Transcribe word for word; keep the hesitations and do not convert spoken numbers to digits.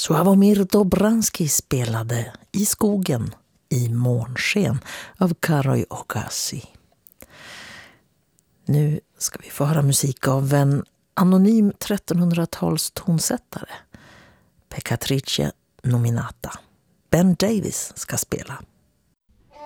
Sławomir Dobranski spelade I skogen i månsken av Karoj Okasi. Nu ska vi få höra musik av en anonym trettonhundratals tonsättare, Peccatrice Nominata. Ben Davis ska spela.